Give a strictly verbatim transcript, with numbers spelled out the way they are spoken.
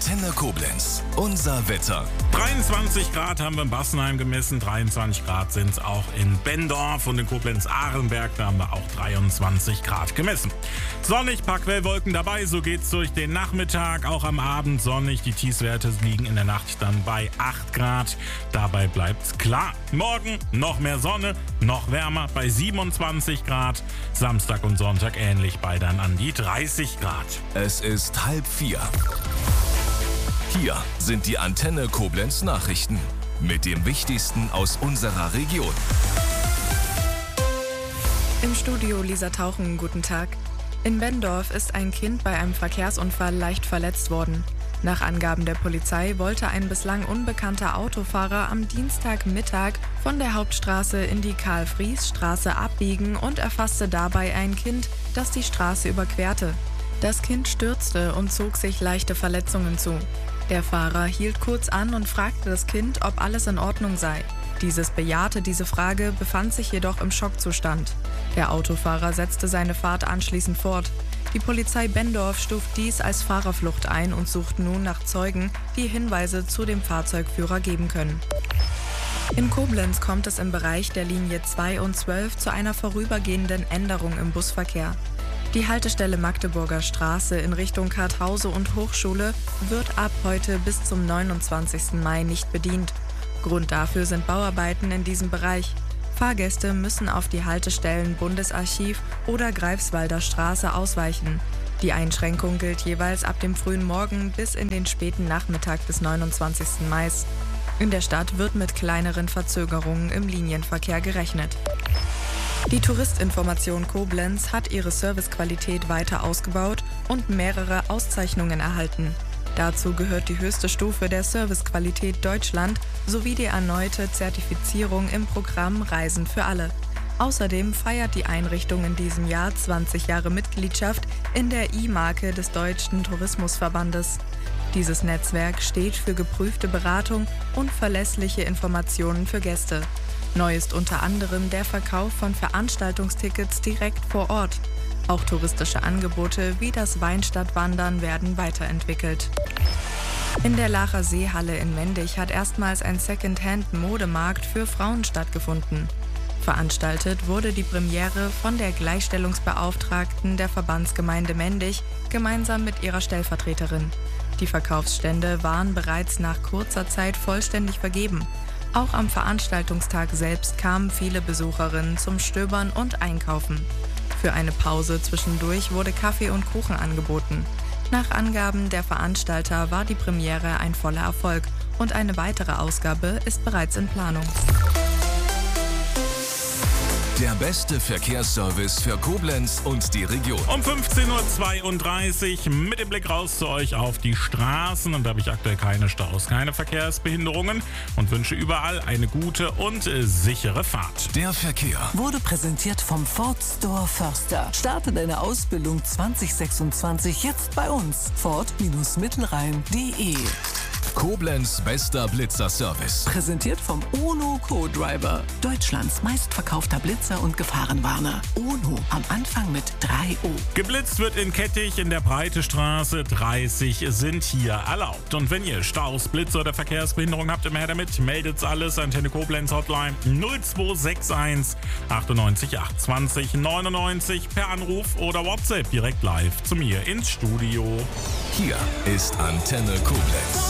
Antenne Koblenz. Unser Wetter. dreiundzwanzig Grad haben wir in Bassenheim gemessen, dreiundzwanzig Grad sind es auch in Benndorf und in Koblenz-Ahrenberg, da haben wir auch dreiundzwanzig Grad gemessen. Sonnig, paar Quellwolken dabei, so geht's durch den Nachmittag, auch am Abend sonnig. Die Tiefstwerte liegen in der Nacht dann bei acht Grad, dabei bleibt's klar. Morgen noch mehr Sonne, noch wärmer bei siebenundzwanzig Grad, Samstag und Sonntag ähnlich bei dann an die dreißig Grad. Es ist halb vier. Hier sind die Antenne Koblenz Nachrichten mit dem Wichtigsten aus unserer Region. Im Studio Lisa Tauchen, guten Tag. In Benndorf ist ein Kind bei einem Verkehrsunfall leicht verletzt worden. Nach Angaben der Polizei wollte ein bislang unbekannter Autofahrer am Dienstagmittag von der Hauptstraße in die Karl-Fries-Straße abbiegen und erfasste dabei ein Kind, das die Straße überquerte. Das Kind stürzte und zog sich leichte Verletzungen zu. Der Fahrer hielt kurz an und fragte das Kind, ob alles in Ordnung sei. Dieses bejahte diese Frage, befand sich jedoch im Schockzustand. Der Autofahrer setzte seine Fahrt anschließend fort. Die Polizei Benndorf stuft dies als Fahrerflucht ein und sucht nun nach Zeugen, die Hinweise zu dem Fahrzeugführer geben können. In Koblenz kommt es im Bereich der Linie zwei und zwölf zu einer vorübergehenden Änderung im Busverkehr. Die Haltestelle Magdeburger Straße in Richtung Karthause und Hochschule wird ab heute bis zum neunundzwanzigsten Mai nicht bedient. Grund dafür sind Bauarbeiten in diesem Bereich. Fahrgäste müssen auf die Haltestellen Bundesarchiv oder Greifswalder Straße ausweichen. Die Einschränkung gilt jeweils ab dem frühen Morgen bis in den späten Nachmittag des neunundzwanzigsten Mai. In der Stadt wird mit kleineren Verzögerungen im Linienverkehr gerechnet. Die Touristinformation Koblenz hat ihre Servicequalität weiter ausgebaut und mehrere Auszeichnungen erhalten. Dazu gehört die höchste Stufe der Servicequalität Deutschland sowie die erneute Zertifizierung im Programm Reisen für alle. Außerdem feiert die Einrichtung in diesem Jahr zwanzig Jahre Mitgliedschaft in der I-Marke des Deutschen Tourismusverbandes. Dieses Netzwerk steht für geprüfte Beratung und verlässliche Informationen für Gäste. Neu ist unter anderem der Verkauf von Veranstaltungstickets direkt vor Ort. Auch touristische Angebote wie das Weinstadtwandern werden weiterentwickelt. In der Lacher Seehalle in Mendig hat erstmals ein Secondhand-Modemarkt für Frauen stattgefunden. Veranstaltet wurde die Premiere von der Gleichstellungsbeauftragten der Verbandsgemeinde Mendig gemeinsam mit ihrer Stellvertreterin. Die Verkaufsstände waren bereits nach kurzer Zeit vollständig vergeben. Auch am Veranstaltungstag selbst kamen viele Besucherinnen zum Stöbern und Einkaufen. Für eine Pause zwischendurch wurde Kaffee und Kuchen angeboten. Nach Angaben der Veranstalter war die Premiere ein voller Erfolg und eine weitere Ausgabe ist bereits in Planung. Der beste Verkehrsservice für Koblenz und die Region. Um fünfzehn Uhr zweiunddreißig mit dem Blick raus zu euch auf die Straßen. Und da habe ich aktuell keine Staus, keine Verkehrsbehinderungen und wünsche überall eine gute und äh, sichere Fahrt. Der Verkehr wurde präsentiert vom Ford Store Förster. Starte deine Ausbildung zwanzig sechsundzwanzig jetzt bei uns. Ford Mittelrhein punkt de. Koblenz bester Blitzerservice. Präsentiert vom UNO Co-Driver. Deutschlands meistverkaufter Blitzer und Gefahrenwarner. UNO am Anfang mit drei O. Geblitzt wird in Kettich in der Breitestraße. dreißig sind hier erlaubt. Und wenn ihr Staus, Blitze oder Verkehrsbehinderung habt, immer her damit. Meldet's alles. Antenne Koblenz Hotline null zwei sechs eins achtundneunzig acht zwanzig neunundneunzig per Anruf oder WhatsApp direkt live zu mir ins Studio. Hier ist Antenne Koblenz.